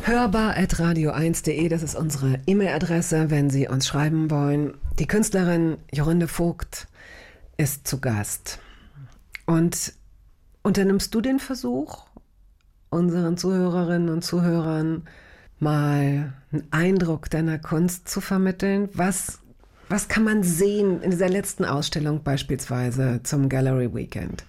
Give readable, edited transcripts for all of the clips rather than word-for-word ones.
hörbar@radio1.de, das ist unsere E-Mail-Adresse, wenn Sie uns schreiben wollen. Die Künstlerin Jorinde Vogt ist zu Gast. Und unternimmst du den Versuch, unseren Zuhörerinnen und Zuhörern mal einen Eindruck deiner Kunst zu vermitteln? Was kann man sehen in dieser letzten Ausstellung beispielsweise zum Gallery Weekend?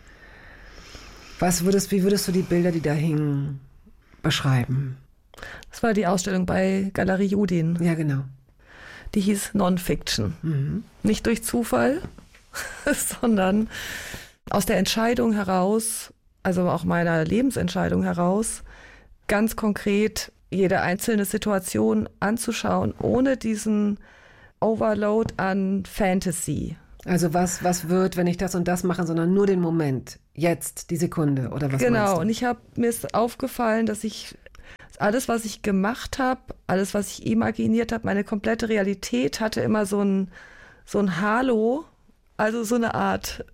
Wie würdest du die Bilder, die da hingen, beschreiben? Das war die Ausstellung bei Galerie Judin. Ja, genau. Die hieß Non-Fiction. Nicht durch Zufall, sondern aus der Entscheidung heraus, also auch meiner Lebensentscheidung heraus, ganz konkret jede einzelne Situation anzuschauen, ohne diesen Overload an Fantasy. Also was wird, wenn ich das und das mache, sondern nur den Moment, jetzt, die Sekunde oder was genau, meinst du? Und mir ist aufgefallen, dass ich alles, was ich gemacht habe, alles, was ich imaginiert habe, meine komplette Realität hatte immer so ein Halo, also so eine Art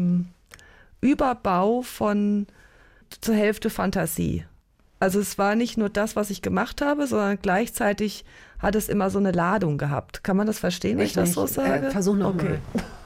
Überbau von zur Hälfte Fantasie. Also es war nicht nur das, was ich gemacht habe, sondern gleichzeitig hat es immer so eine Ladung gehabt. Kann man das verstehen, wenn ich das so sage? Versuch noch mal.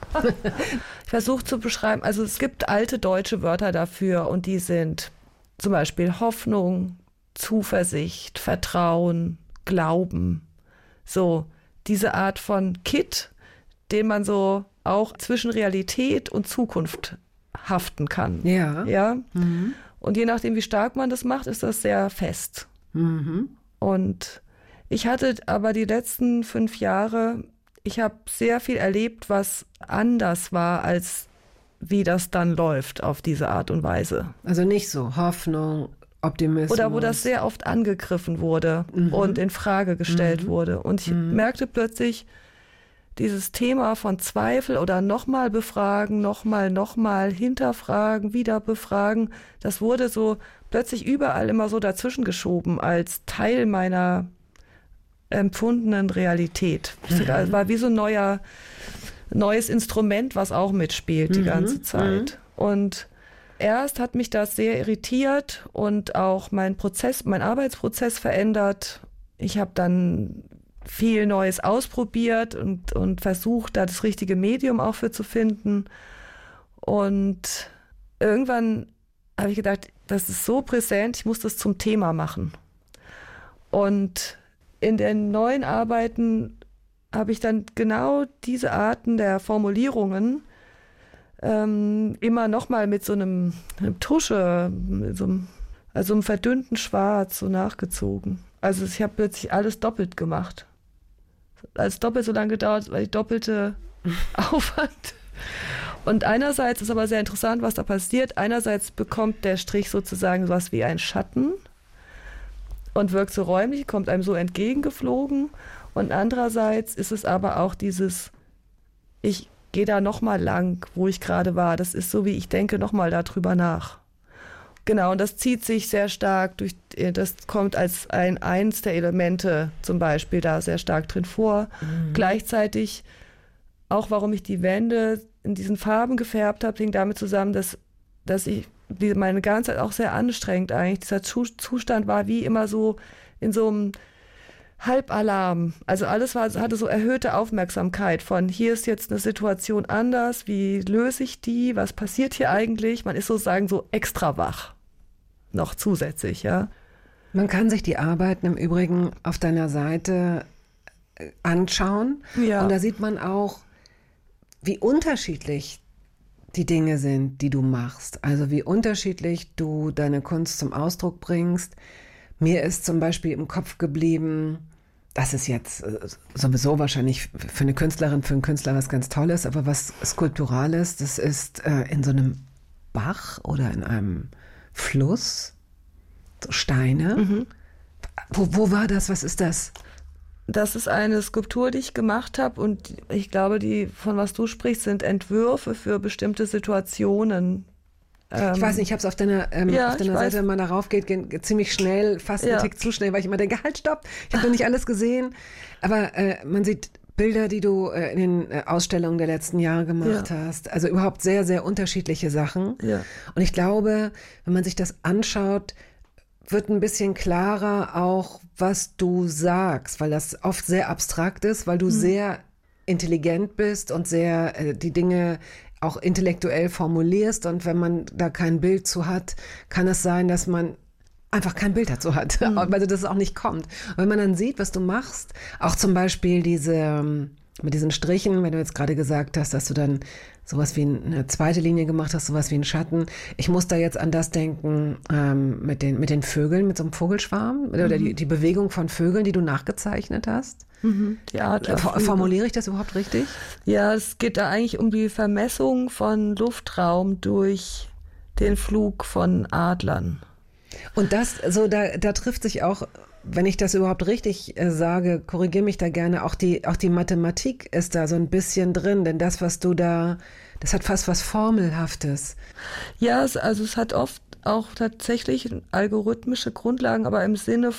Ich versuche zu beschreiben, also es gibt alte deutsche Wörter dafür und die sind zum Beispiel Hoffnung, Zuversicht, Vertrauen, Glauben. So diese Art von Kit, den man so auch zwischen Realität und Zukunft haften kann. Ja. Ja. Mhm. Und je nachdem, wie stark man das macht, ist das sehr fest. Mhm. Und ich hatte aber die letzten 5 Jahre, ich habe sehr viel erlebt, was anders war, als wie das dann läuft auf diese Art und Weise. Also nicht so Hoffnung, Optimismus. Oder wo das sehr oft angegriffen wurde und in Frage gestellt wurde. Und ich merkte plötzlich, dieses Thema von Zweifel oder nochmal befragen, nochmal hinterfragen, wieder befragen, das wurde so plötzlich überall immer so dazwischen geschoben als Teil meiner empfundenen Realität. Das war wie so ein neues Instrument, was auch mitspielt die ganze Zeit. Und erst hat mich das sehr irritiert und auch mein Arbeitsprozess verändert. Ich habe dann viel Neues ausprobiert und versucht, da das richtige Medium auch für zu finden. Und irgendwann habe ich gedacht, das ist so präsent, ich muss das zum Thema machen. Und in den neuen Arbeiten habe ich dann genau diese Arten der Formulierungen immer nochmal mit so einem Tusche, mit so einem verdünnten Schwarz so nachgezogen. Also ich habe plötzlich alles doppelt gemacht. Als doppelt so lange gedauert, weil ich doppelte Aufwand. Und einerseits ist aber sehr interessant, was da passiert. Einerseits bekommt der Strich sozusagen was wie ein Schatten und wirkt so räumlich, kommt einem so entgegengeflogen. Und andererseits ist es aber auch dieses, ich gehe da nochmal lang, wo ich gerade war. Das ist so, wie ich denke nochmal darüber nach. Genau, und das zieht sich sehr stark das kommt als eins der Elemente zum Beispiel da sehr stark drin vor. Gleichzeitig auch, warum ich die Wände in diesen Farben gefärbt habe, hing damit zusammen, dass ich meine ganze Zeit auch sehr anstrengend eigentlich, dieser Zustand war wie immer so in so einem Halbalarm. Also alles hatte so erhöhte Aufmerksamkeit von, hier ist jetzt eine Situation anders, wie löse ich die, was passiert hier eigentlich? Man ist sozusagen so extra wach. Noch zusätzlich, ja. Man kann sich die Arbeiten im Übrigen auf deiner Seite anschauen. Ja. Und da sieht man auch, wie unterschiedlich die Dinge sind, die du machst. Also wie unterschiedlich du deine Kunst zum Ausdruck bringst. Mir ist zum Beispiel im Kopf geblieben, das ist jetzt sowieso wahrscheinlich für eine Künstlerin, für einen Künstler was ganz Tolles, aber was Skulpturales, das ist in so einem Bach oder in einem Fluss, so Steine. Wo war das? Was ist das? Das ist eine Skulptur, die ich gemacht habe und ich glaube, die, von was du sprichst, sind Entwürfe für bestimmte Situationen. Ich weiß nicht, ich habe es auf deiner Seite, wenn man darauf geht, ziemlich schnell, fast einen Tick zu schnell, weil ich immer denke, halt, stopp, ich habe noch nicht alles gesehen. Aber man sieht Bilder, die du in den Ausstellungen der letzten Jahre gemacht hast. Also überhaupt sehr, sehr unterschiedliche Sachen. Ja. Und ich glaube, wenn man sich das anschaut, wird ein bisschen klarer auch, was du sagst, weil das oft sehr abstrakt ist, weil du sehr intelligent bist und sehr die Dinge auch intellektuell formulierst. Und wenn man da kein Bild zu hat, kann es sein, dass man einfach kein Bild dazu hat, also dass es auch nicht kommt. Und wenn man dann sieht, was du machst, auch zum Beispiel mit diesen Strichen, wenn du jetzt gerade gesagt hast, dass du dann sowas wie eine zweite Linie gemacht hast, sowas wie einen Schatten. Ich muss da jetzt an das denken, mit den Vögeln, mit so einem Vogelschwarm, oder die Bewegung von Vögeln, die du nachgezeichnet hast. Die Adlerflüge. Formuliere ich das überhaupt richtig? Ja, es geht da eigentlich um die Vermessung von Luftraum durch den Flug von Adlern. Und da trifft sich auch, wenn ich das überhaupt richtig sage, korrigiere mich da gerne, auch die Mathematik ist da so ein bisschen drin, denn das, was du da, das hat fast was Formelhaftes. Ja, es hat oft auch tatsächlich algorithmische Grundlagen, aber im Sinne